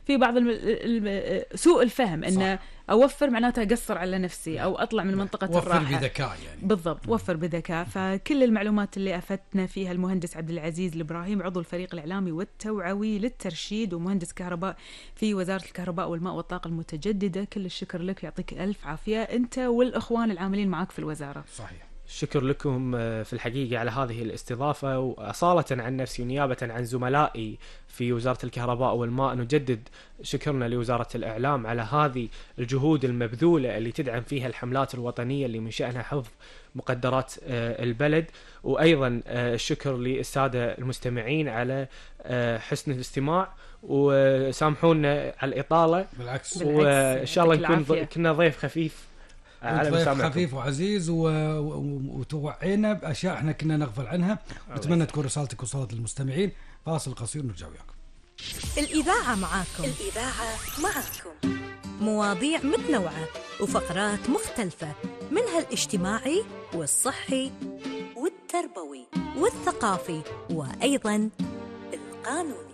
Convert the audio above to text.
في بعض سوء الفهم أن أوفر معناته أقصر على نفسي أو أطلع من منطقة الراحة. وفر بذكاء يعني. بالضبط، وفر بذكاء. فكل المعلومات اللي أفدنا فيها المهندس عبد العزيز الإبراهيم، عضو الفريق الإعلامي والتوعوي للترشيد ومهندس كهرباء في وزارة الكهرباء والماء والطاقة المتجددة، كل الشكر لك، يعطيك ألف عافية أنت والإخوان العاملين معك في الوزارة. صحيح. شكر لكم في الحقيقة على هذه الاستضافة، وأصالة عن نفسي ونيابة عن زملائي في وزارة الكهرباء والماء نجدد شكرنا لوزارة الإعلام على هذه الجهود المبذولة اللي تدعم فيها الحملات الوطنية اللي من شأنها حفظ مقدرات البلد. وأيضا الشكر للسادة المستمعين على حسن الاستماع، وسامحونا على الإطالة. بالعكس، وإن شاء الله نكون كنا ضيف خفيف ضيف خفيف وعزيز وتوعينا بأشياء احنا كنا نغفل عنها. نتمنى تكون رسالتك وصلت للمستمعين. فاصل قصير نرجع وياكم. الإذاعة معاكم. الإذاعة معاكم. مواضيع متنوعة وفقرات مختلفة، منها الاجتماعي والصحي والتربوي والثقافي وأيضا القانون.